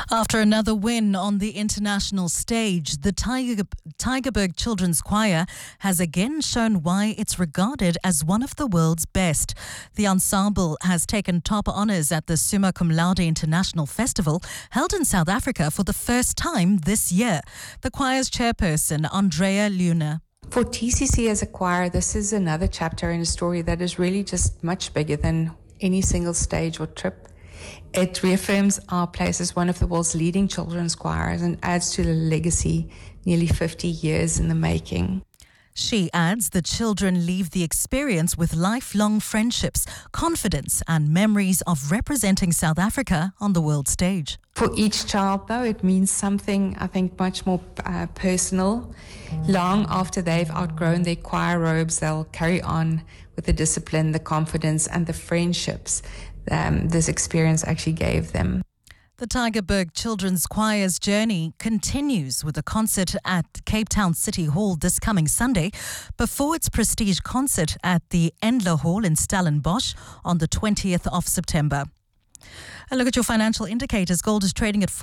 After another win on the international stage, the Tygerberg Children's Choir has again shown why it's regarded as one of the world's best. The ensemble has taken top honours at the Summa Cum Laude International Festival, held in South Africa for the first time this year. The choir's chairperson, Andrea Luna. For TCC as a choir, this is another chapter in a story that is really just much bigger than any single stage or trip. It reaffirms our place as one of the world's leading children's choirs and adds to the legacy nearly 50 years in the making. She adds the children leave the experience with lifelong friendships, confidence and memories of representing South Africa on the world stage. For each child, though, it means something, I think, much more personal. Long after they've outgrown their choir robes, they'll carry on with the discipline, the confidence and the friendships this experience actually gave them. The Tygerberg Children's Choir's journey continues with a concert at Cape Town City Hall this coming Sunday before its prestige concert at the Endler Hall in Stellenbosch on the 20th of September. A look at your financial indicators. Gold is trading at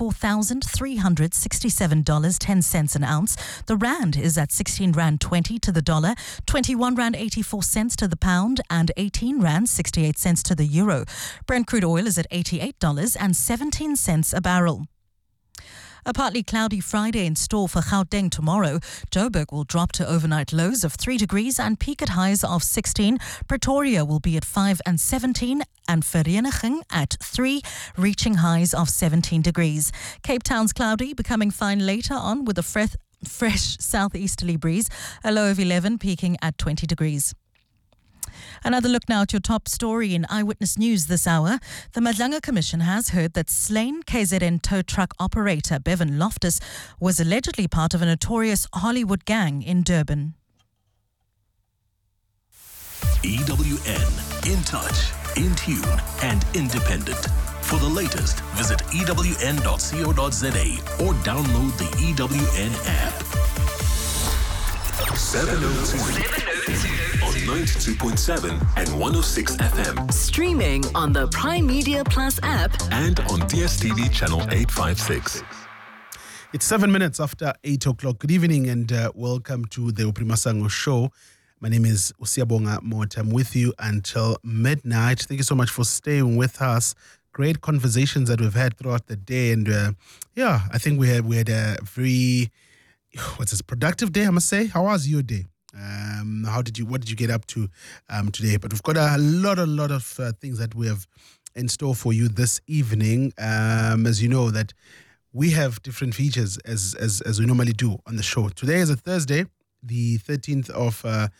$4,367.10 an ounce. The rand is at 16 Rand 20 to the dollar, 21 Rand 84 cents to the pound, and 18 Rand 68 cents to the euro. Brent crude oil is at $88.17 a barrel. A partly cloudy Friday in store for Gauteng tomorrow. Joburg will drop to overnight lows of 3 degrees and peak at highs of 16. Pretoria will be at 5 and 17 and Vereeniging at 3, reaching highs of 17 degrees. Cape Town's cloudy, becoming fine later on with a fresh southeasterly breeze. A low of 11, peaking at 20 degrees. Another look now at your top story in Eyewitness News this hour. The Madlanga Commission has heard that slain KZN tow truck operator Bevan Loftus was allegedly part of a notorious Hollywood gang in Durban. EWN, in touch, in tune and independent. For the latest, visit ewn.co.za or download the EWN app. 702 on 92.7 and 106 FM. Streaming on the Prime Media Plus app and on DSTV channel 856. It's 7 minutes after 8 o'clock. Good evening and welcome to the Uprimasango show. My name is Usiabonga Mort. I'm with you until midnight. Thank you so much for staying with us. Great conversations that we've had throughout the day. And I think we had a very productive day, I must say. How was your day? What did you get up to today? But we've got a lot of things that we have in store for you this evening. As you know that we have different features as we normally do on the show. Today is a Thursday, the 13th of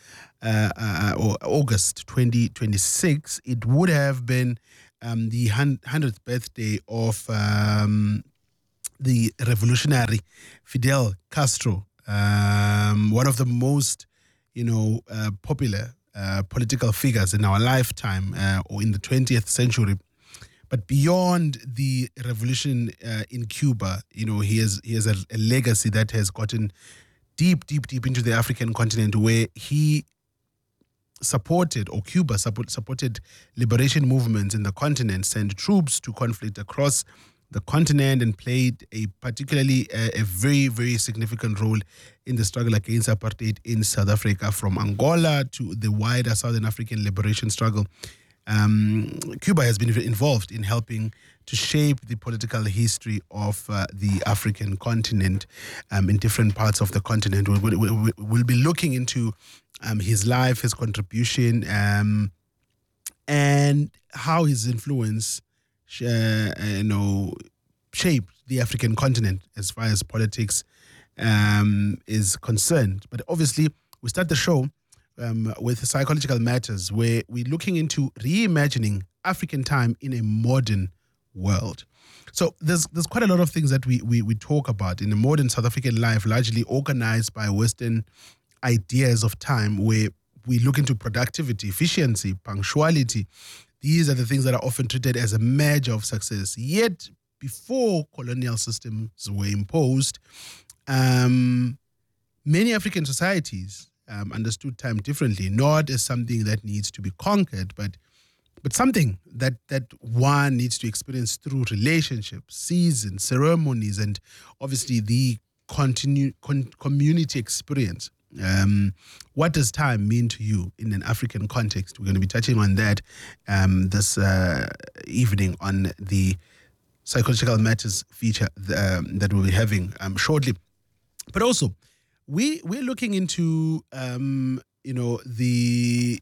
August 2026. It would have been the 100th birthday of the revolutionary Fidel Castro, one of the most, popular political figures in our lifetime or in the 20th century. But beyond the revolution in Cuba, he has a legacy that has gotten deep into the African continent, where he supported, or Cuba supported liberation movements in the continent, sent troops to conflict across the continent, and played a very, very significant role in the struggle against apartheid in South Africa, from Angola to the wider Southern African liberation struggle. Cuba has been involved in helping to shape the political history of the African continent in different parts of the continent. We'll be looking into his life, his contribution, and how his influence shaped the African continent as far as politics is concerned. But obviously, we start the show with Psychological Matters, where we're looking into reimagining African time in a modern world. So there's quite a lot of things that we talk about in a modern South African life, largely organized by Western ideas of time, where we look into productivity, efficiency, punctuality. These are the things that are often treated as a measure of success. Yet, before colonial systems were imposed, many African societies understood time differently, not as something that needs to be conquered, but but something that one needs to experience through relationships, seasons, ceremonies, and obviously the community experience. What does time mean to you in an African context? We're going to be touching on that this evening on the Psychological Matters feature that we'll be having shortly. But also, we're looking into the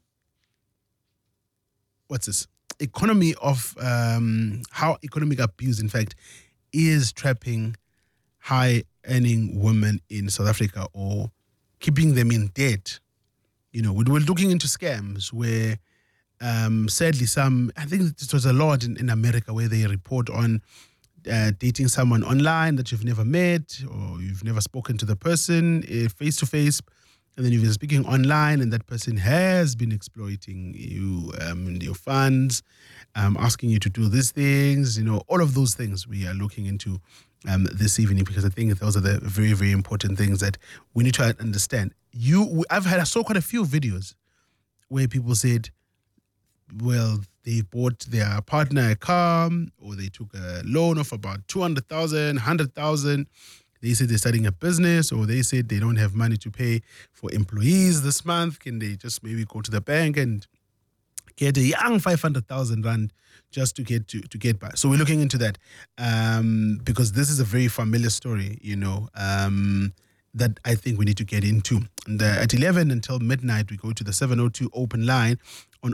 economy of how economic abuse, in fact, is trapping high-earning women in South Africa or keeping them in debt. We're looking into scams where, sadly, I think it was a lot in America where they report on dating someone online that you've never met or you've never spoken to the person face-to-face, and then you've been speaking online and that person has been exploiting you and your funds, asking you to do these things, all of those things we are looking into this evening, because I think those are the very, very important things that we need to understand. I saw quite a few videos where people said, well, they bought their partner a car or they took a loan of about 200,000, 100,000. They said they're starting a business, or they said they don't have money to pay for employees this month. Can they just maybe go to the bank and get a young 500,000 rand just to get by? So we're looking into that because this is a very familiar story, that I think we need to get into. And at 11 until midnight, we go to the 702 open line on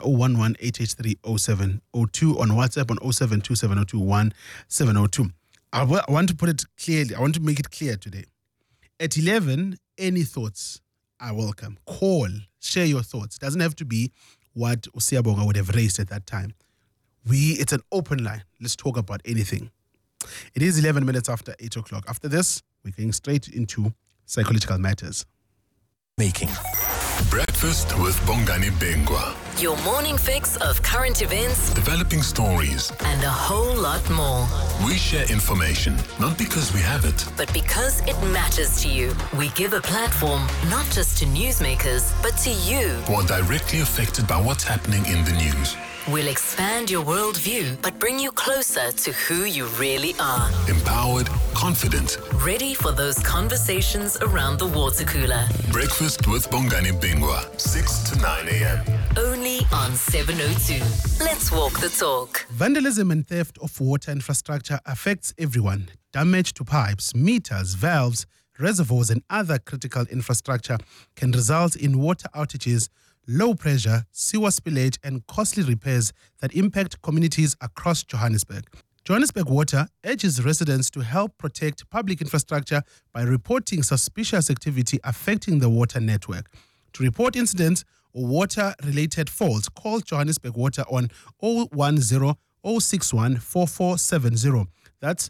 011-883-0702, on WhatsApp on 072-702-1702. I want to put it clearly. I want to make it clear today. At 11, any thoughts are welcome. Call, share your thoughts. It doesn't have to be what Usiyabonga would have raised at that time. It's an open line. Let's talk about anything. It is 11 minutes after 8 o'clock. After this, we're going straight into Psychological Matters. Making Breakfast with Bongani Bengwa. Your morning fix of current events, Developing stories, and a whole lot more. We share information, not because we have it, But because it matters to you, we give a platform not just to newsmakers, but to you. who are directly affected by what's happening in the news. We'll expand your worldview, but bring you closer to who you really are. Empowered, confident. Ready for those conversations around the water cooler. Breakfast with Bongani Bengwa, 6 to 9 a.m. Only on 702. Let's walk the talk. Vandalism and theft of water infrastructure affects everyone. Damage to pipes, meters, valves, reservoirs, and other critical infrastructure can result in water outages, low pressure, sewer spillage, and costly repairs that impact communities across Johannesburg. Johannesburg Water urges residents to help protect public infrastructure by reporting suspicious activity affecting the water network. To report incidents or water-related faults, call Johannesburg Water on 010-061-4470. That's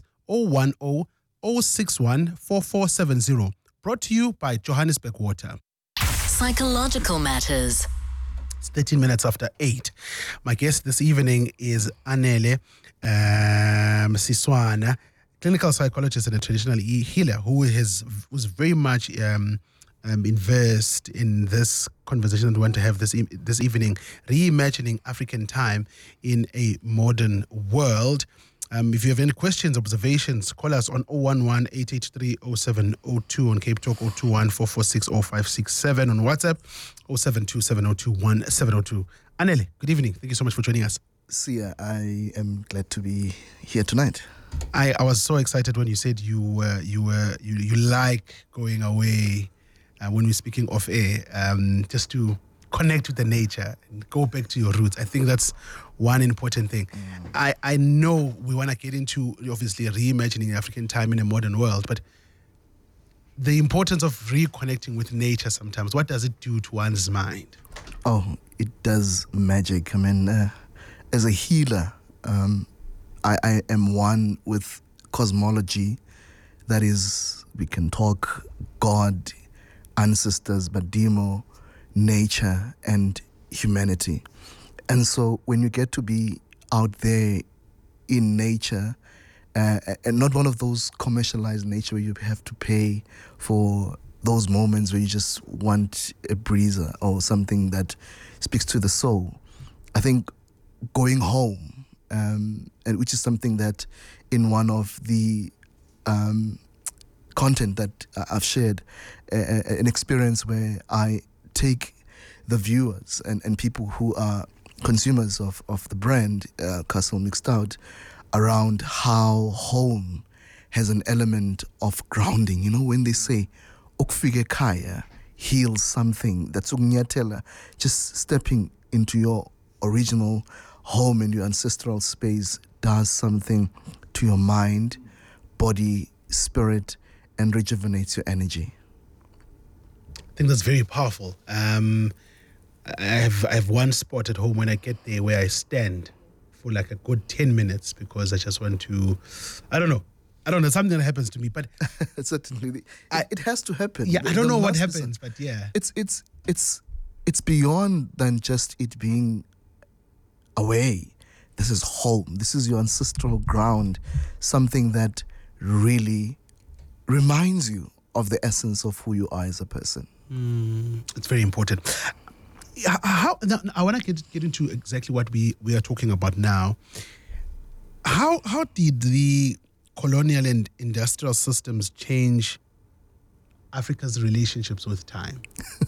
010-061-4470. Brought to you by Johannesburg Water. Psychological Matters. It's 13 minutes after 8. My guest this evening is Anele Siswana, clinical psychologist and a traditional healer who was very much invested in this conversation that we want to have this evening, reimagining African time in a modern world. If you have any questions, observations, call us on 011-883-0702 on Cape Talk, 021-446-0567 on WhatsApp, 072-702-1702. Anele, good evening. Thank you so much for joining us. Sia, I am glad to be here tonight. I was so excited when you said you like going away when we're speaking off air, just to connect with the nature and go back to your roots. I think that's one important thing. I know we want to get into, obviously, reimagining African time in a modern world, but the importance of reconnecting with nature sometimes, what does it do to one's mind? Oh, it does magic. I mean, as a healer, I am one with cosmology. That is, we can talk God, ancestors, Badimo, nature, and humanity. And so when you get to be out there in nature, and not one of those commercialized nature where you have to pay for those moments where you just want a breezer or something that speaks to the soul. I think going home, and which is something that in one of the content that I've shared, an experience where I take the viewers and people who are consumers of the brand Castle Mixed Out around how home has an element of grounding. You know, when they say ukufike ekhaya heals something, that's ukunyathela, just stepping into your original home and your ancestral space does something to your mind, body, spirit, and rejuvenates your energy. I think that's very powerful. I have one spot at home when I get there where I stand for like a good 10 minutes because I just want to, I don't know, something that happens to me, but certainly it has to happen. Yeah, I don't know what happens, but yeah. It's beyond than just it being away. This is home. This is your ancestral ground, something that really reminds you of the essence of who you are as a person. It's very important. Now, I want to get into exactly what we are talking about now. How did the colonial and industrial systems change Africa's relationships with time?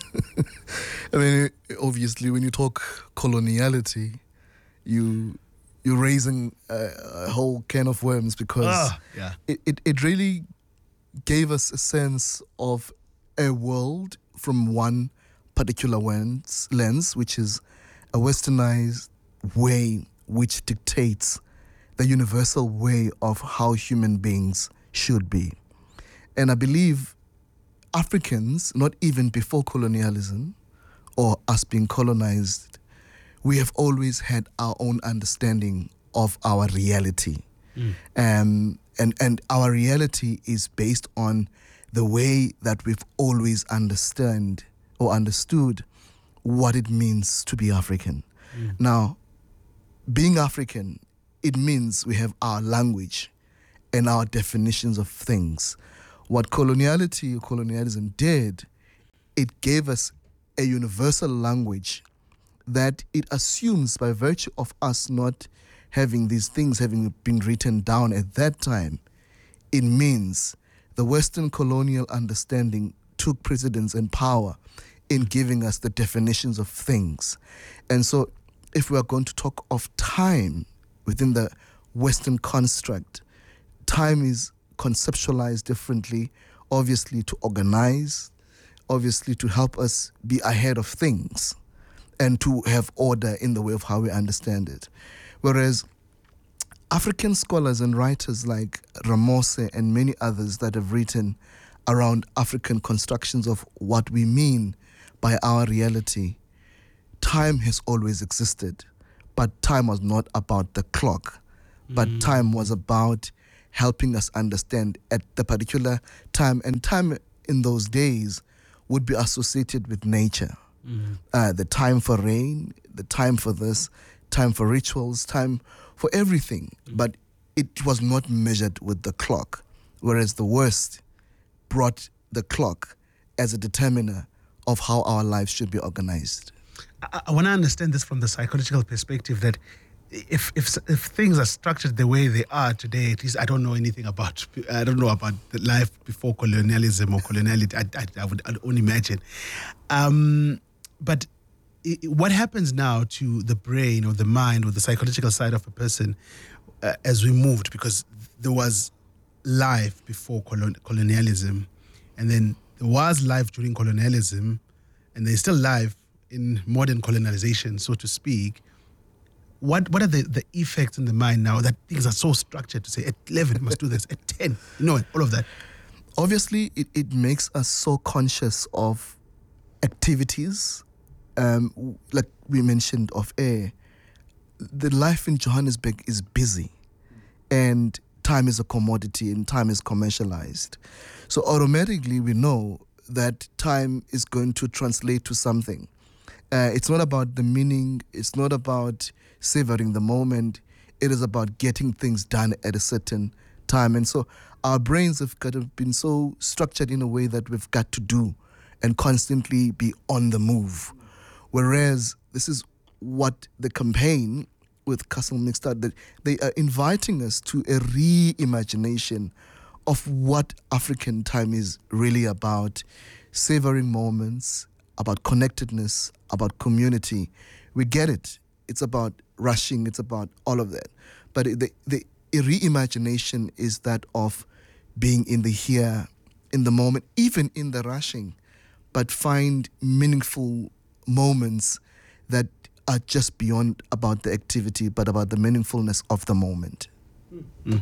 I mean, obviously, when you talk coloniality, you're raising a whole can of worms because it really gave us a sense of a world from one particular lens, which is a westernized way which dictates the universal way of how human beings should be. And I believe Africans, not even before colonialism or us being colonized, we have always had our own understanding of our reality. And our reality is based on the way that we've always understood what it means to be African. Now, being African, it means we have our language and our definitions of things. What coloniality or colonialism did, it gave us a universal language that it assumes by virtue of us not having these things having been written down at that time, it means the Western colonial understanding took precedence and power in giving us the definitions of things. And so if we are going to talk of time within the Western construct, time is conceptualized differently, obviously to organize, obviously to help us be ahead of things and to have order in the way of how we understand it. Whereas African scholars and writers like Ramose and many others that have written around African constructions of what we mean by our reality, time has always existed, but time was not about the clock, but time was about helping us understand at the particular time, and time in those days would be associated with nature. The time for rain, the time for this, time for rituals, time for everything, but it was not measured with the clock, whereas the West brought the clock as a determiner of how our lives should be organized. I want to understand this from the psychological perspective that if things are structured the way they are today, at least I don't know about the life before colonialism or coloniality. I'd only imagine. But what happens now to the brain or the mind or the psychological side of a person as we moved? Because there was life before colonialism, and then there was life during colonialism, and there's still life in modern colonization, so to speak. What are the effects in the mind now that things are so structured to say at 11 must do this, at 10, all of that? Obviously, it makes us so conscious of activities, like we mentioned off air. The life in Johannesburg is busy, and time is a commodity and time is commercialized. So automatically we know that time is going to translate to something. It's not about the meaning, it's not about savoring the moment, it is about getting things done at a certain time. And so our brains have kind of been so structured in a way that we've got to do and constantly be on the move. Whereas this is what the campaign with Castle Mixed Out, that they are inviting us to a reimagination of what African time is really about, savoring moments, about connectedness, about community. We get it. It's about rushing. It's about all of that. But the reimagination is that of being in the here, in the moment, even in the rushing, but find meaningful moments that are just beyond about the activity, but about the meaningfulness of the moment. Mm.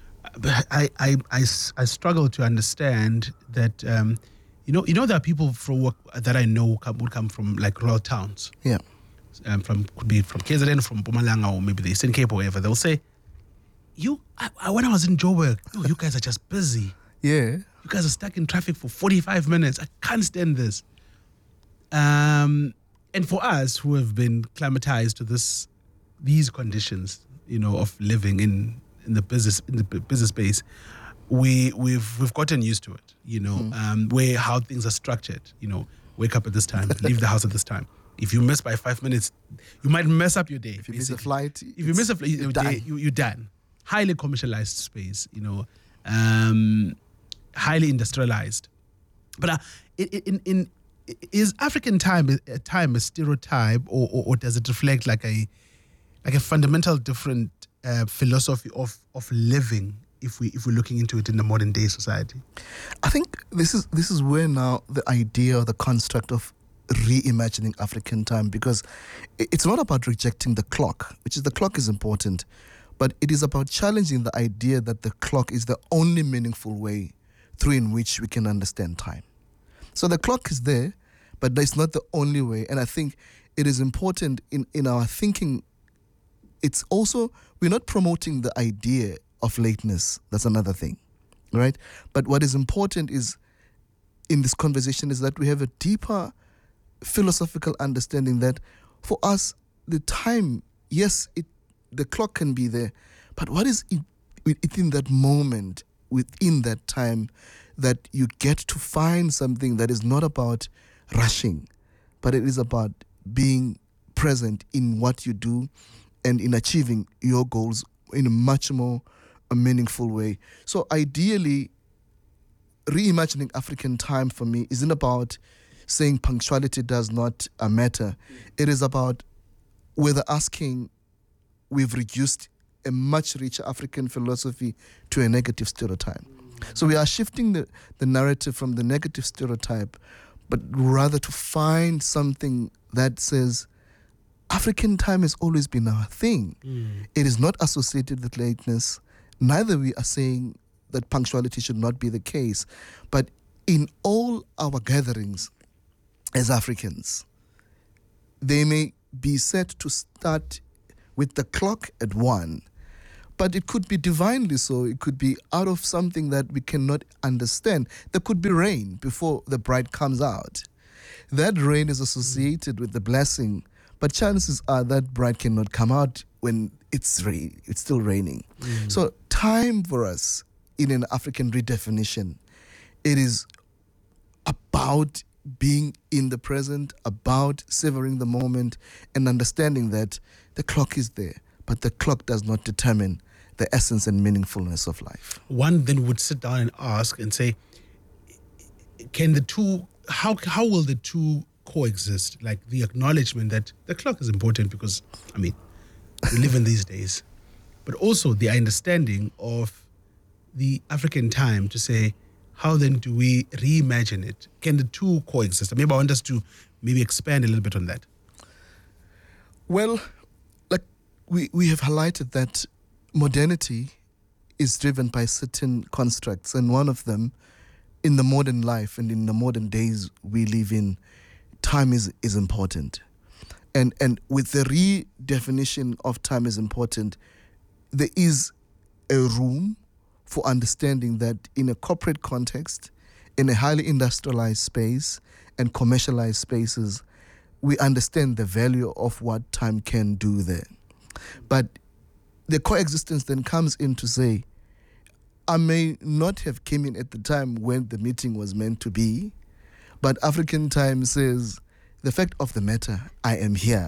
I struggle to understand that, there are people from work that I know would come from like rural towns. Yeah. Could be from KZN, from Mpumalanga, or maybe the Eastern Cape or wherever. They'll say, when I was in Joburg, you guys are just busy. Yeah. You guys are stuck in traffic for 45 minutes. I can't stand this. And for us who have been climatized to these conditions, of living in the business space, we've gotten used to it. Where how things are structured. Wake up at this time, leave the house at this time. If you miss by 5 minutes, you might mess up your day. If you miss a flight, you're done. Highly commercialized space, highly industrialized. But is African time a stereotype, or does it reflect like a fundamental different philosophy of living if we're looking into it in the modern day society? I think this is where now the idea or the construct of reimagining African time, because it's not about rejecting the clock, the clock is important, but it is about challenging the idea that the clock is the only meaningful way through in which we can understand time. So the clock is there, but it's not the only way. And I think it is important in our thinking. It's also, we're not promoting the idea of lateness. That's another thing, right? But what is important is, in this conversation, is that we have a deeper philosophical understanding that for us, the time, yes, the clock can be there, but what is within that moment, within that time, that you get to find something that is not about rushing, but it is about being present in what you do and in achieving your goals in a much more meaningful way. So ideally, reimagining African time for me isn't about saying punctuality does not matter. It is about whether asking, we've reduced a much richer African philosophy to a negative stereotype. So we are shifting the narrative from the negative stereotype, but rather to find something that says African time has always been our thing. It is not associated with lateness. Neither we are saying that punctuality should not be the case. But in all our gatherings as Africans, they may be set to start with the clock at 1, but it could be divinely so. It could be out of something that we cannot understand. There could be rain before the bride comes out. That rain is associated with the blessing, but chances are that bride cannot come out when it's still raining. So time for us, in an African redefinition, it is about being in the present, about savoring the moment and understanding that the clock is there, but the clock does not determine the essence and meaningfulness of life. One then would sit down and ask and say, can the two, how will the two coexist? Like the acknowledgement that the clock is important because, we live in these days, but also the understanding of the African time to say, how then do we reimagine it? Can the two coexist? Maybe I want us to expand a little bit on that. Well, like we have highlighted that modernity is driven by certain constructs, and one of them, in the modern life and in the modern days we live in, time is important. And with the redefinition of time is important, there is a room for understanding that in a corporate context, in a highly industrialized space and commercialized spaces, we understand the value of what time can do there. But the coexistence then comes in to say, I may not have came in at the time when the meeting was meant to be, but African time says, the fact of the matter, I am here,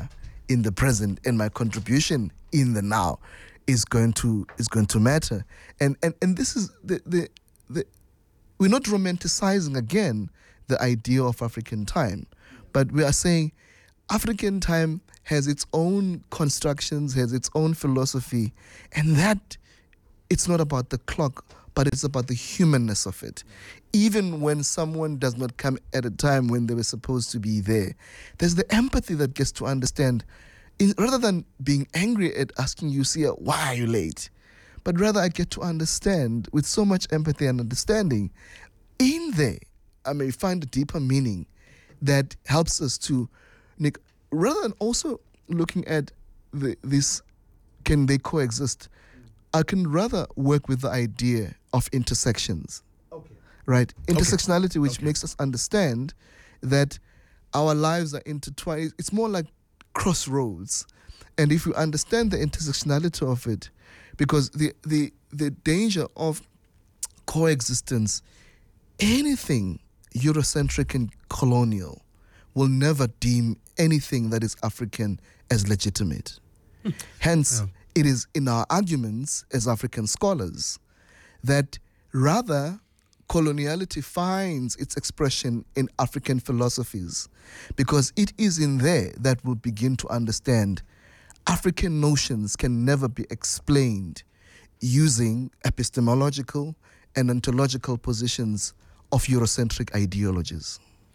in the present, and my contribution in the now is going to matter. And this is the we're not romanticizing again the idea of African time, but we are saying African time has its own constructions, has its own philosophy, and that it's not about the clock, but it's about the humanness of it. Even when someone does not come at a time when they were supposed to be there, there's the empathy that gets to understand, rather than being angry at asking you, Sia, why are you late? But rather I get to understand with so much empathy and understanding. In there, I may find a deeper meaning that helps us to, rather than also looking at this, can they coexist? I can rather work with the idea of intersections. Okay. Right? Intersectionality, which makes us understand that our lives are intertwined. It's more like crossroads. And if you understand the intersectionality of it, because the danger of coexistence, anything Eurocentric and colonial will never deem anything that is African as legitimate. Hence, it is in our arguments as African scholars that rather coloniality finds its expression in African philosophies, because it is in there that we'll begin to understand African notions can never be explained using epistemological and ontological positions of Eurocentric ideologies.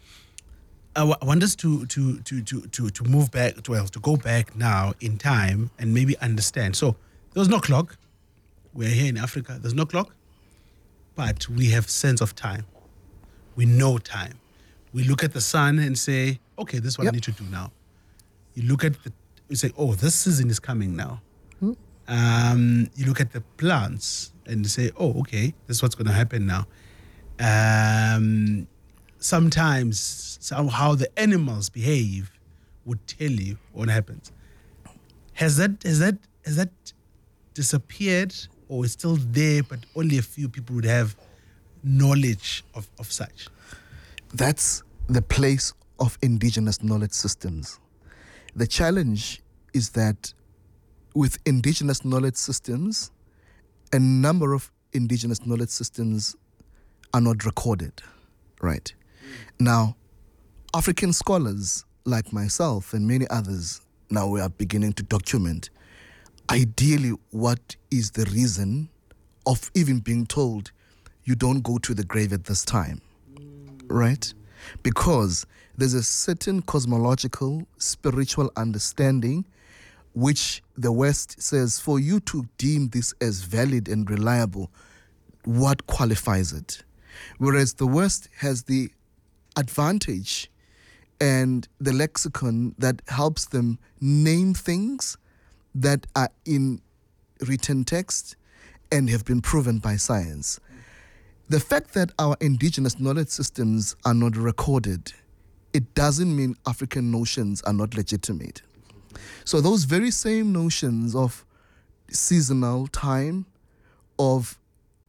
I want us to move back, to go back now in time and maybe understand. So there was no clock. We're here in Africa. There's no clock, but we have sense of time. We know time. We look at the sun and say, okay, this is what I need to do now. You look at you say, oh, this season is coming now. You look at the plants and you say, oh, okay, this is what's going to happen now. Sometimes how the animals behave would tell you what happens. Has that disappeared, or is still there, but only a few people would have knowledge of such? That's the place of indigenous knowledge systems. The challenge is that with indigenous knowledge systems, a number of indigenous knowledge systems are not recorded, right? Now, African scholars like myself and many others, now we are beginning to document, ideally, what is the reason of even being told you don't go to the grave at this time, right? Because there's a certain cosmological, spiritual understanding which the West says, for you to deem this as valid and reliable, what qualifies it? Whereas the West has the advantage and the lexicon that helps them name things that are in written text and have been proven by science. The fact that our indigenous knowledge systems are not recorded, it doesn't mean African notions are not legitimate. So those very same notions of seasonal time, of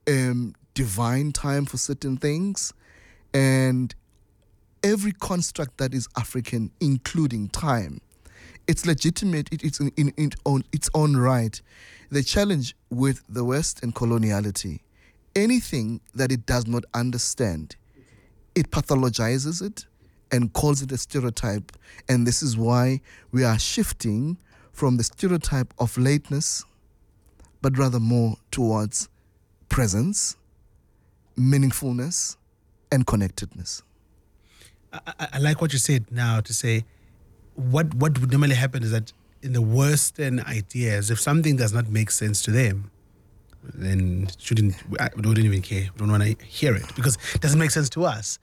divine time for certain things, and every construct that is African, including time, it's legitimate, it's in its own right. The challenge with the West and coloniality, anything that it does not understand, it pathologizes it and calls it a stereotype. And this is why we are shifting from the stereotype of lateness, but rather more towards presence, meaningfulness, and connectedness. I like what you said now, to say what would normally happen is that in the Western ideas, if something does not make sense to them, then we wouldn't even care. We don't want to hear it because it doesn't make sense to us.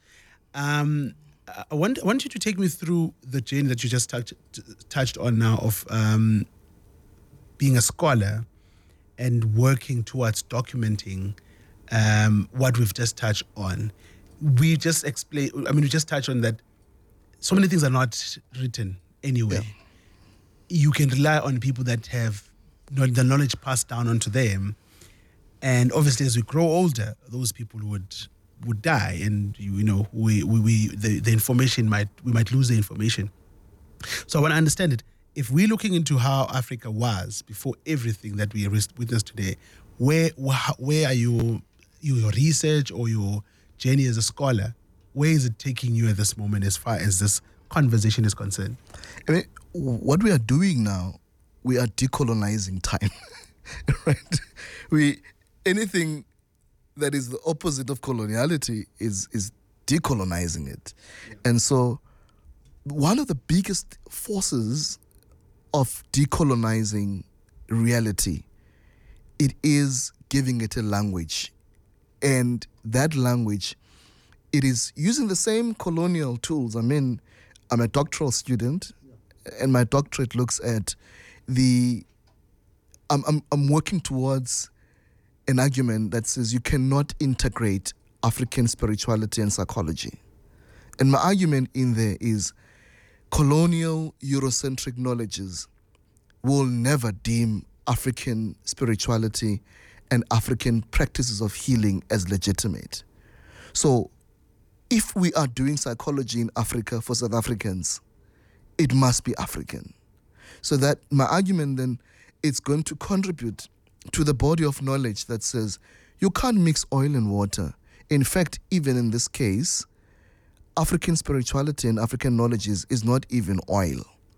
I want you to take me through the journey that you just touched on now of being a scholar and working towards documenting what we've just touched on. We just touched on that so many things are not written anyway. Yeah. You can rely on people that have the knowledge passed down onto them. And obviously, as we grow older, those people would die, and the information we might lose the information. So I want to understand it. if we're looking into how Africa was before everything that we witness today, where are your research or your journey as a scholar? Where is it taking you at this moment as far as this conversation is concerned? I mean, what we are doing now, we are decolonizing time, right? Anything that is the opposite of coloniality is decolonizing it. Yeah. And so one of the biggest forces of decolonizing reality, it is giving it a language. And that language, it is using the same colonial tools. I mean, I'm a doctoral student, and my doctorate looks at I'm working towards an argument that says you cannot integrate African spirituality and psychology. And my argument in there is colonial Eurocentric knowledges will never deem African spirituality and African practices of healing as legitimate. So if we are doing psychology in Africa for South Africans, it must be African. So that my argument then, it's going to contribute to the body of knowledge that says you can't mix oil and water. In fact, even in this case, African spirituality and African knowledge is not even oil.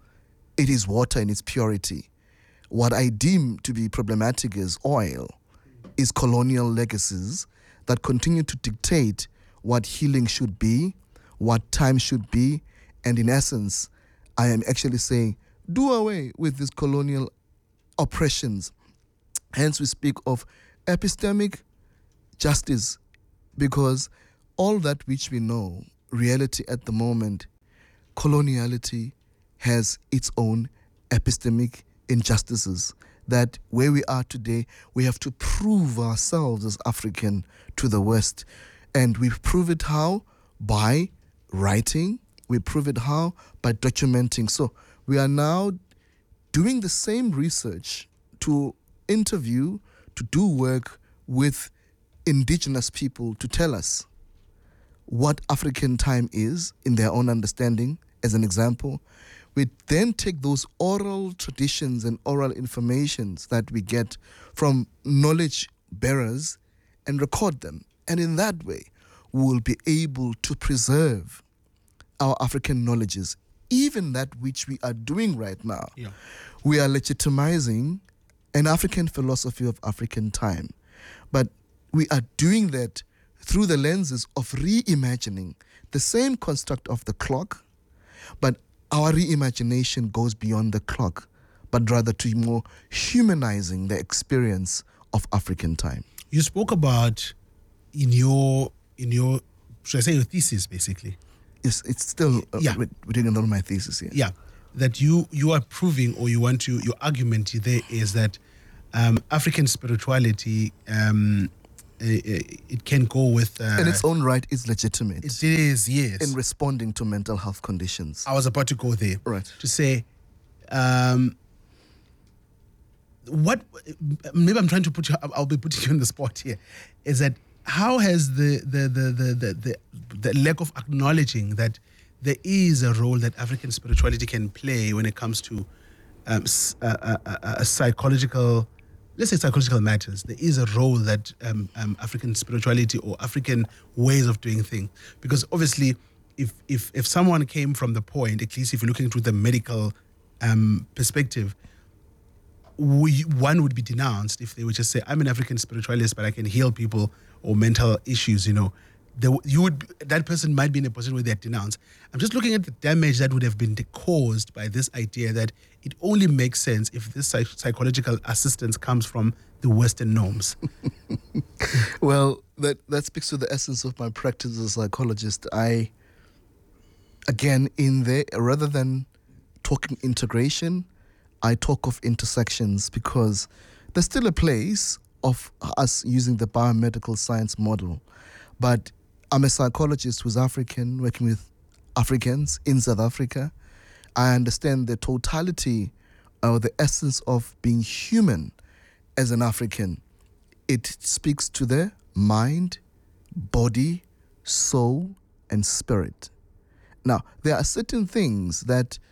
It is water in its purity. What I deem to be problematic as oil is colonial legacies that continue to dictate what healing should be, what time should be, and in essence, I am actually saying, do away with these colonial oppressions. Hence, we speak of epistemic justice, because all that which we know, reality at the moment, coloniality has its own epistemic injustices, that where we are today, we have to prove ourselves as African to the West. And we prove it how? By writing. We prove it how? By documenting. So we are now doing the same research to interview, to do work with indigenous people to tell us what African time is in their own understanding, as an example. We then take those oral traditions and oral informations that we get from knowledge bearers and record them. And in that way, we will be able to preserve our African knowledges, even that which we are doing right now. Yeah. We are legitimizing an African philosophy of African time. But we are doing that through the lenses of reimagining the same construct of the clock, but our reimagination goes beyond the clock, but rather to more humanizing the experience of African time. You spoke about in your should I say your thesis, basically? Yes, it's still we're doing another my thesis here. Yeah, that you are proving, or your argument there is that African spirituality it can go with in its own right is legitimate. It is, yes, in responding to mental health conditions. I was about to go there, right? To say, what maybe I'm trying to put you. I'll be putting you on the spot here. Is that how has the lack of acknowledging that there is a role that African spirituality can play when it comes to psychological, let's say psychological matters. There is a role that African spirituality or African ways of doing things, because obviously if someone came from the point, at least if you're looking through the medical perspective, one would be denounced if they would just say, I'm an African spiritualist, but I can heal people or mental issues, that person might be in a position where they're denounced. I'm just looking at the damage that would have been caused by this idea that it only makes sense if this psychological assistance comes from the Western norms. Well, that speaks to the essence of my practice as a psychologist. I, again, in there, rather than talking integration, I talk of intersections, because there's still a place of us using the biomedical science model. But I'm a psychologist who's African, working with Africans in South Africa. I understand the totality or the essence of being human as an African. It speaks to the mind, body, soul, and spirit. Now, there are certain things that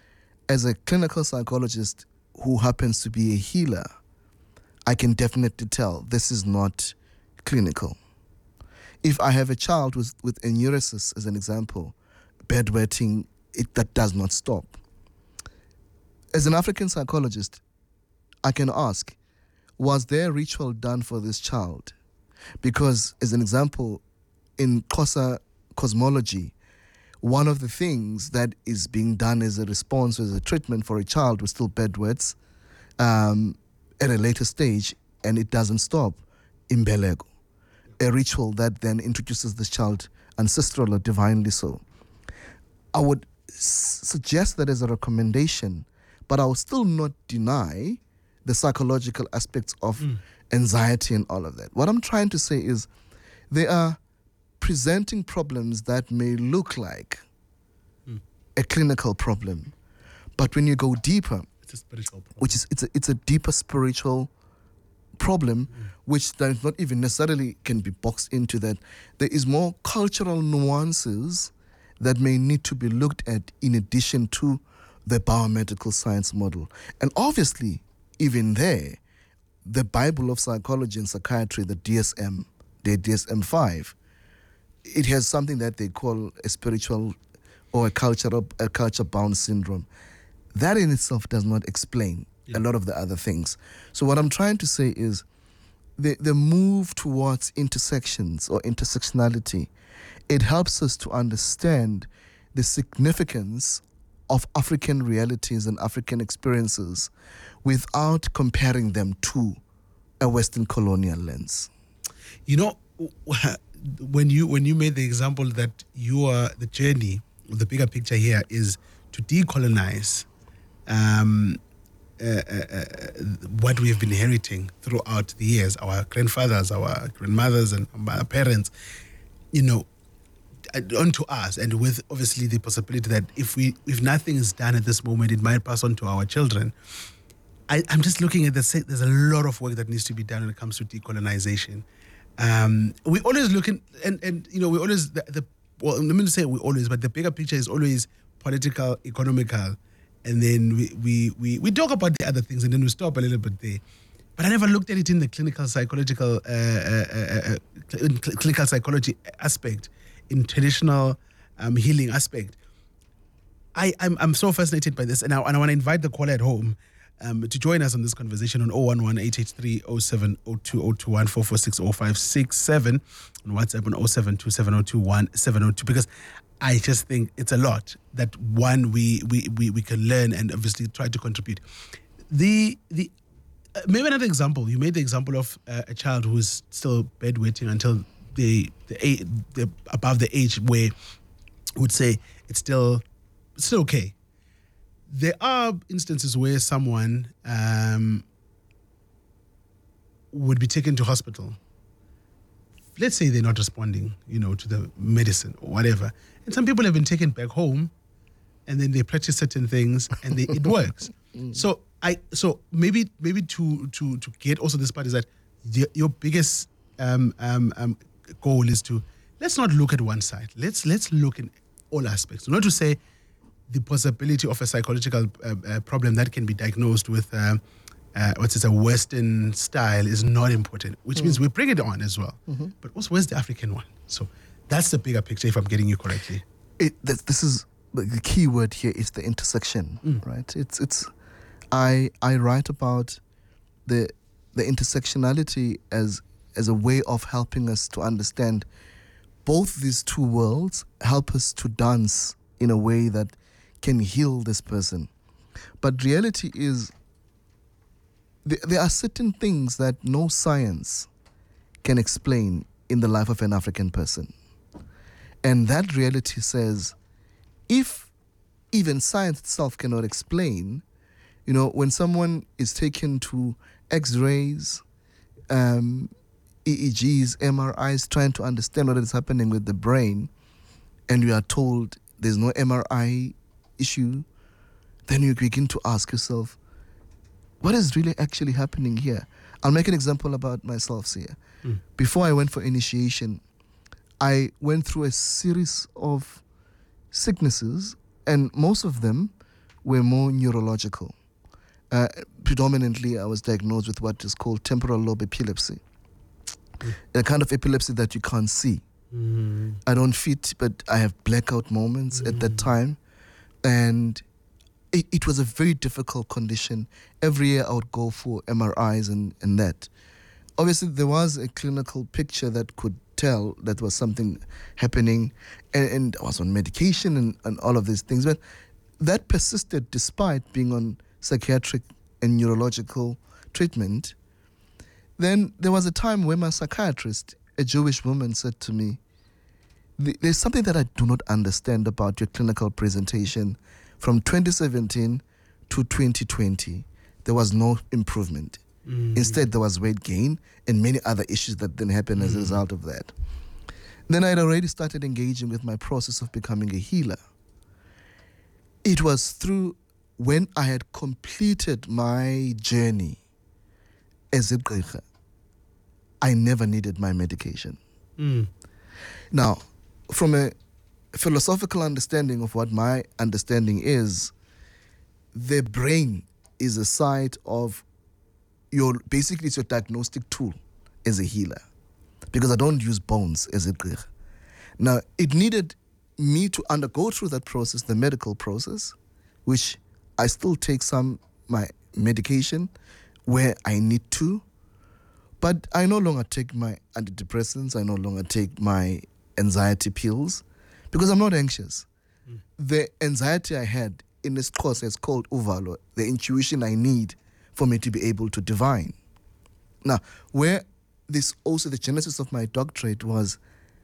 as a clinical psychologist who happens to be a healer, I can definitely tell this is not clinical. If I have a child with enuresis, as an example, bedwetting, that does not stop. As an African psychologist, I can ask, was there a ritual done for this child? Because, as an example, in Xhosa cosmology, one of the things that is being done as a response, as a treatment for a child with still bedwets at a later stage, and it doesn't stop, imbeleko, a ritual that then introduces this child ancestral or divinely so. I would suggest that as a recommendation, but I will still not deny the psychological aspects of anxiety and all of that. What I'm trying to say is they are presenting problems that may look like a clinical problem, but when you go deeper, It's a spiritual problem. which is it's a deeper spiritual problem, which does not even necessarily can be boxed into that. There is more cultural nuances that may need to be looked at in addition to the biomedical science model. And obviously, even there, the Bible of psychology and psychiatry, the DSM-5, it has something that they call a spiritual or a culture-bound syndrome. That in itself does not explain a lot of the other things. So what I'm trying to say is the move towards intersections or intersectionality, it helps us to understand the significance of African realities and African experiences without comparing them to a Western colonial lens. You know, when you made the example that the journey, the bigger picture here is to decolonize what we've been inheriting throughout the years, our grandfathers, our grandmothers, and our parents, onto us, and with obviously the possibility that if nothing is done at this moment, it might pass on to our children. I'm just looking at there's a lot of work that needs to be done when it comes to decolonization. We always look in, and we always well, I'm going to say we always, but the bigger picture is always political, economical, and then we talk about the other things, and then we stop a little bit there. But I never looked at it in the clinical psychology aspect, in traditional healing aspect. I'm so fascinated by this, and I want to invite the caller at home to join us on this conversation on 011-883-0702-14460-567, on WhatsApp on 0727021702, because I just think it's a lot that one we can learn and obviously try to contribute. Maybe another example. You made the example of a child who is still bedwetting until they're above the age where we would say it's still okay. There are instances where someone would be taken to hospital. Let's say they're not responding, to the medicine or whatever. And some people have been taken back home, and then they practice certain things, and it works. So maybe to get also this part is that your biggest goal is to, let's not look at one side. Let's look in all aspects. Not to say the possibility of a psychological problem that can be diagnosed with a Western style is not important, which means we bring it on as well. Mm-hmm. But also, where's the African one? So that's the bigger picture, if I'm getting you correctly. This is the key word here is the intersection, right? I write about the intersectionality as a way of helping us to understand both these two worlds, help us to dance in a way that can heal this person. But reality is there are certain things that no science can explain in the life of an African person. And that reality says, if even science itself cannot explain, when someone is taken to X-rays, EEGs, MRIs, trying to understand what is happening with the brain, and you are told there's no MRI issue, then you begin to ask yourself, what is really actually happening here? I'll make an example about myself here. Before I went for initiation, I went through a series of sicknesses, and most of them were more neurological. Predominantly, I was diagnosed with what is called temporal lobe epilepsy, a kind of epilepsy that you can't see. I don't fit, but I have blackout moments at that time. And it was a very difficult condition. Every year I would go for MRIs and that. Obviously, there was a clinical picture that could tell that was something happening, and I was on medication and all of these things. But that persisted despite being on psychiatric and neurological treatment. Then there was a time when my psychiatrist, a Jewish woman, said to me, there's something that I do not understand about your clinical presentation. From 2017 to 2020, there was no improvement. Instead, there was weight gain and many other issues that then happened as a result of that. Then I had already started engaging with my process of becoming a healer. It was through when I had completed my journey as a gqirha, I never needed my medication. Now, from a philosophical understanding of what my understanding is, the brain is a site of basically it's your diagnostic tool as a healer, because I don't use bones as a gqirha. Now, it needed me to undergo through that process, the medical process, which I still take my medication where I need to, but I no longer take my antidepressants, I no longer take my anxiety pills, because I'm not anxious. The anxiety I had in this course is called uvalo, the intuition I need for me to be able to divine. Now, where this also the genesis of my doctorate was,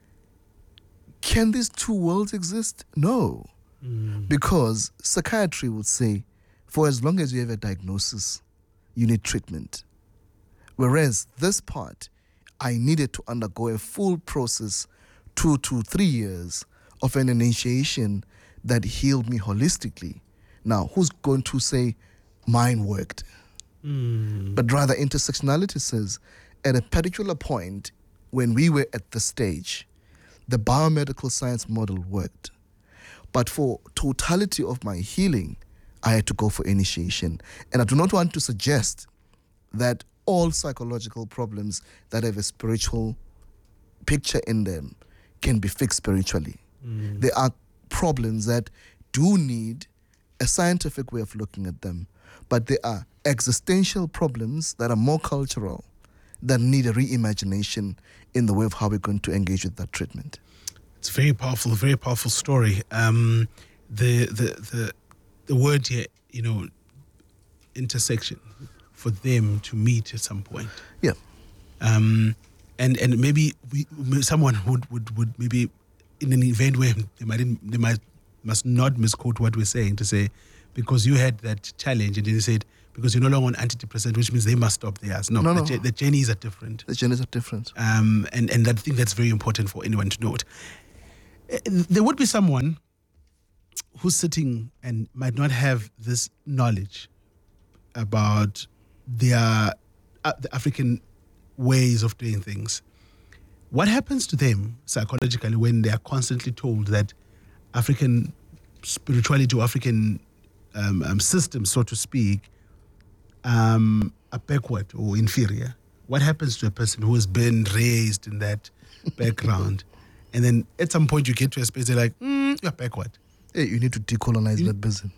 can these two worlds exist? No. Because psychiatry would say, for as long as you have a diagnosis, you need treatment. Whereas this part, I needed to undergo a full process, 2 to 3 years of an initiation that healed me holistically. Now, who's going to say mine worked? But rather, intersectionality says at a particular point when we were at the stage, the biomedical science model worked. But for totality of my healing, I had to go for initiation. And I do not want to suggest that all psychological problems that have a spiritual picture in them can be fixed spiritually. There are problems that do need a scientific way of looking at them, but there are existential problems that are more cultural that need a reimagination in the way of how we're going to engage with that treatment. It's very powerful story. The word here, intersection, for them to meet at some point. Yeah. And maybe someone would maybe in an event where they must not misquote what we're saying to say, because you had that challenge and then you said, because you're no longer on antidepressant, which means they must stop theirs. No. The journeys are different. The journeys are different. And I think that's very important for anyone to note. There would be someone who's sitting and might not have this knowledge about the African ways of doing things. What happens to them psychologically when they are constantly told that African spirituality or African systems, so to speak, are backward or inferior? What happens to a person who has been raised in that background, and then at some point you get to a space they're like, you're backward? Hey, you need to decolonize that business.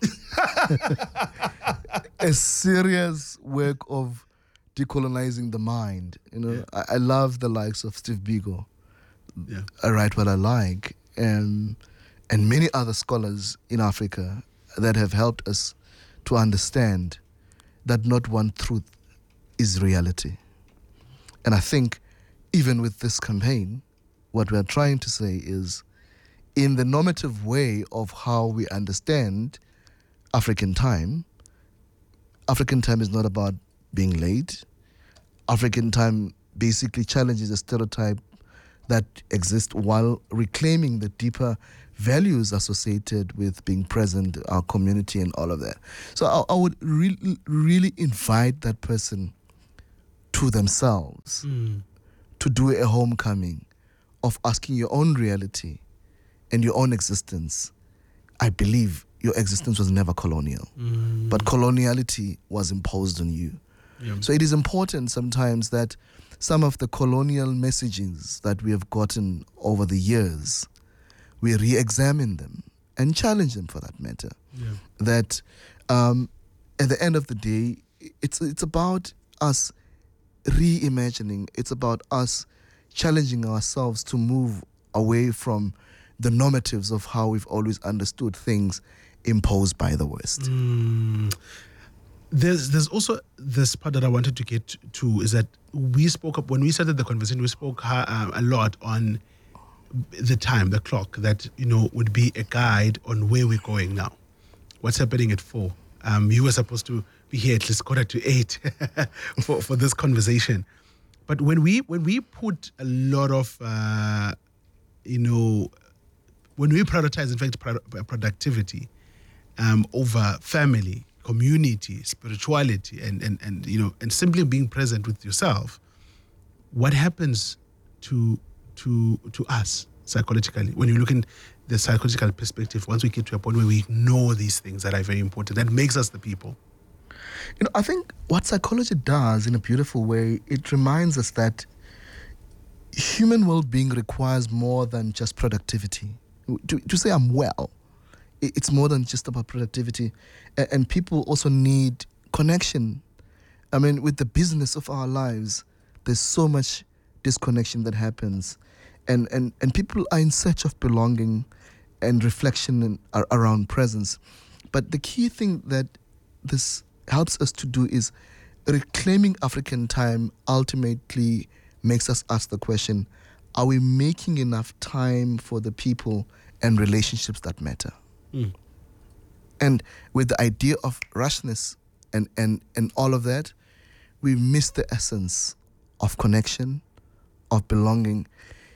A serious work of decolonizing the mind. I love the likes of Steve Biko. Yeah. I write what I like, and many other scholars in Africa that have helped us to understand that not one truth is reality. And I think even with this campaign, what we're trying to say is, in the normative way of how we understand African time is not about being late. African time basically challenges a stereotype that exists while reclaiming the deeper values associated with being present, our community and all of that. So I would really invite that person to themselves to do a homecoming of asking your own reality and your own existence. I believe your existence was never colonial, but coloniality was imposed on you. Yeah. So it is important sometimes that some of the colonial messages that we have gotten over the years, we re-examine them and challenge them for that matter. Yeah. That at the end of the day, it's about us reimagining. It's about us challenging ourselves to move away from the normatives of how we've always understood things imposed by the West. There's also this part that I wanted to get to, is that we spoke up when we started the conversation. We spoke a lot on the time, the clock that would be a guide on where we're going now. What's happening at 4? You were supposed to be here at least 7:45 for this conversation. But when we put a lot of when we prioritize, in fact, productivity over family, community, spirituality, and simply being present with yourself, what happens to us psychologically when you look in the psychological perspective? Once we get to a point where we ignore these things that are very important, that makes us the people. I think what psychology does in a beautiful way, it reminds us that human well-being requires more than just productivity. To say I'm well, it's more than just about productivity. And people also need connection. I mean, with the business of our lives, there's so much disconnection that happens. And people are in search of belonging and reflection around presence. But the key thing that this helps us to do is reclaiming African time ultimately makes us ask the question, are we making enough time for the people and relationships that matter? And with the idea of rushness and all of that, we miss the essence of connection, of belonging,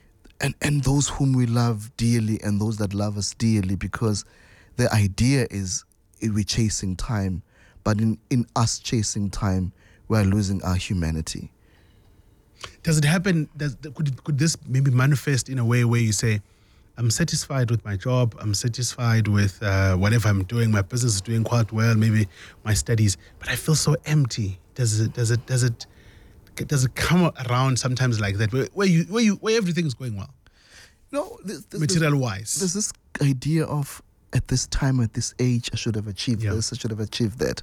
and those whom we love dearly and those that love us dearly, because the idea is we're chasing time, but in us chasing time, we're losing our humanity. Does it happen? Could this maybe manifest in a way where you say, I'm satisfied with my job, I'm satisfied with whatever I'm doing, my business is doing quite well, maybe my studies, but I feel so empty? Does it come around sometimes like that, where everything is going well? No, material wise. There's this idea of at this time, at this age, I should have achieved this, I should have achieved that.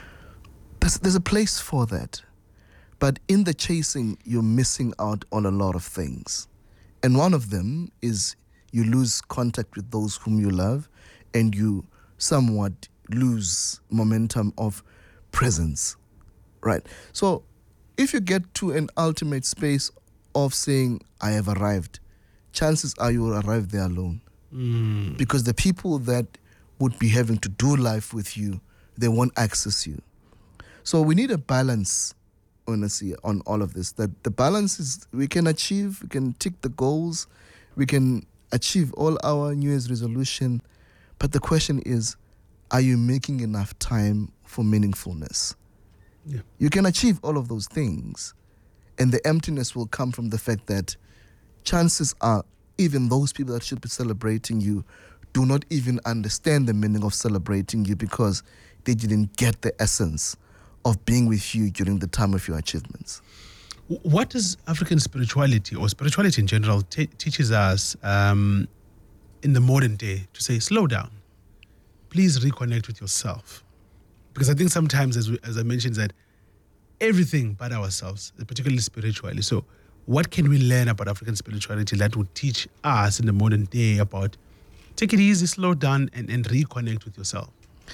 There's a place for that. But in the chasing, you're missing out on a lot of things. And one of them is you lose contact with those whom you love, and you somewhat lose momentum of presence, right? So if you get to an ultimate space of saying, I have arrived, chances are you will arrive there alone. Because the people that would be having to do life with you, they won't access you. So we need a balance, honestly, on all of this. That the balance is we can tick the goals, we can achieve all our New Year's resolution, but the question is, are you making enough time for meaningfulness? Yeah. You can achieve all of those things, and the emptiness will come from the fact that chances are even those people that should be celebrating you do not even understand the meaning of celebrating you because they didn't get the essence of being with you during the time of your achievements. What does African spirituality or spirituality in general teaches us in the modern day to say, slow down, please reconnect with yourself? Because I think sometimes, as I mentioned, that everything but ourselves, particularly spiritually. So what can we learn about African spirituality that would teach us in the modern day about take it easy, slow down, and reconnect with yourself?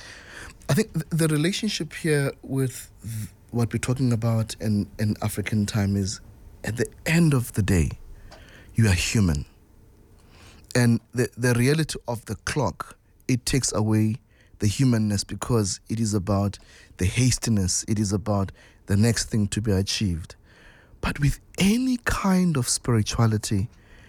I think the relationship here with what we're talking about in African time is, at the end of the day, you are human. And the reality of the clock, it takes away the humanness because it is about the hastiness, it is about the next thing to be achieved. But with any kind of spirituality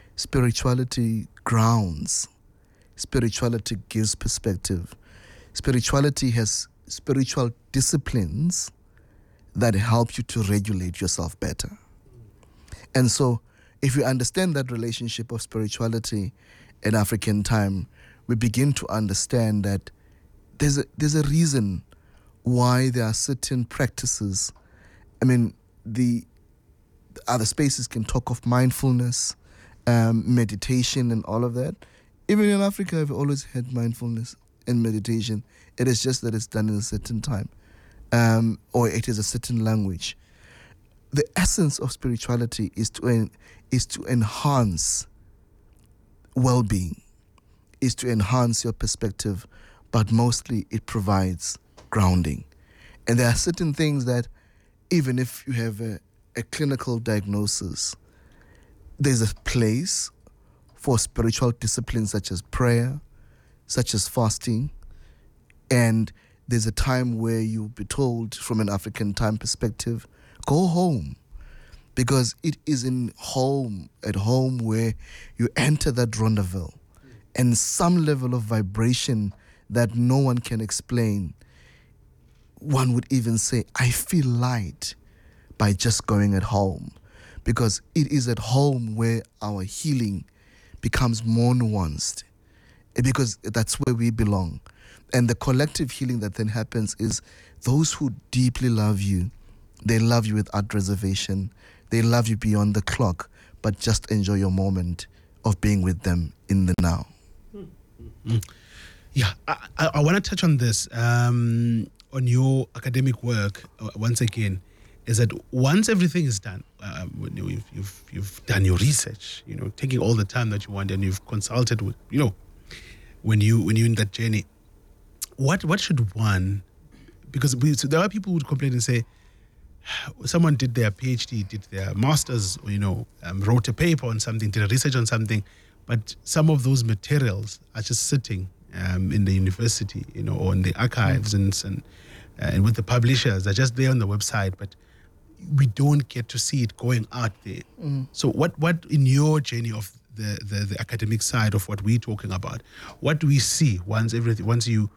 grounds, spirituality gives perspective. Spirituality has spiritual disciplines that help you to regulate yourself better. And so if you understand that relationship of spirituality in African time, we begin to understand that there's a reason why there are certain practices. I mean, the other spaces can talk of mindfulness, meditation, and all of that. Even in Africa, I've always had mindfulness and meditation. It is just that it's done in a certain time, or it is a certain language. The essence of spirituality is to enhance well-being, is to enhance your perspective, but mostly it provides grounding. And there are certain things that, even if you have a clinical diagnosis, there's a place for spiritual disciplines such as prayer, such as fasting, and there's a time where you'll be told, from an African time perspective, go home, because it is at home where you enter that rendezvous, and some level of vibration that no one can explain. One would even say, I feel light by just going at home, because it is at home where our healing becomes more nuanced, because that's where we belong. And the collective healing that then happens is those who deeply love you, they love you without reservation. They love you beyond the clock, but just enjoy your moment of being with them in the now. Mm-hmm. Yeah, I want to touch on this, on your academic work, once again, is that once everything is done, you've done your research, taking all the time that you want, and you've consulted with, when you're in that journey, what should one, because there are people who would complain and say, someone did their PhD, did their master's, wrote a paper on something, did a research on something, but some of those materials are just sitting in the university, or in the archives and with the publishers. They're just there on the website, but we don't get to see it going out there. So what in your journey of the academic side of what we're talking about, what do we see once everything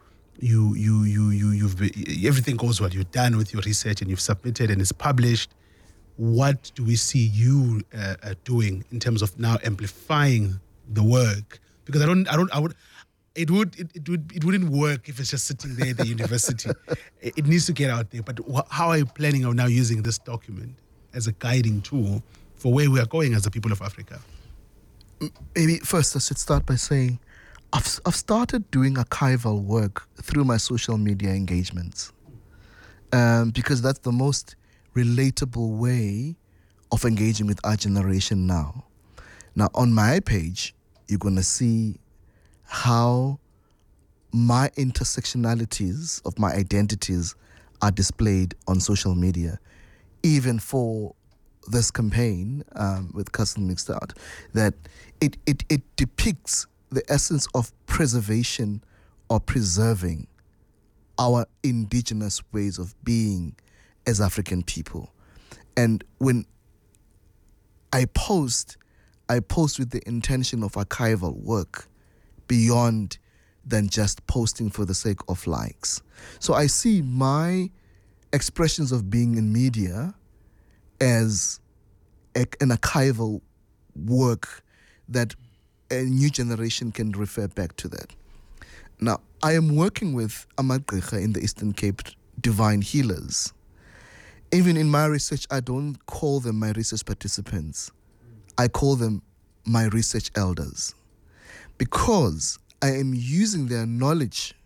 goes well, you're done with your research and you've submitted and it's published? What do we see you doing in terms of now amplifying the work? Because it wouldn't work if it's just sitting there at the university. It needs to get out there. But how are you planning on now using this document as a guiding tool for where we are going as the people of Africa? Maybe first I should start by saying I've started doing archival work through my social media engagements, because that's the most relatable way of engaging with our generation now. Now, on my page, you're going to see how my intersectionalities of my identities are displayed on social media, even for this campaign with Custom Mixed Out, that it depicts the essence of preservation or preserving our indigenous ways of being as African people. And when I post with the intention of archival work beyond than just posting for the sake of likes. So I see my expressions of being in media as an archival work that a new generation can refer back to that. Now, I am working with Amagqirha in the Eastern Cape Divine Healers. Even in my research, I don't call them my research participants. I call them my research elders, because I am using their knowledge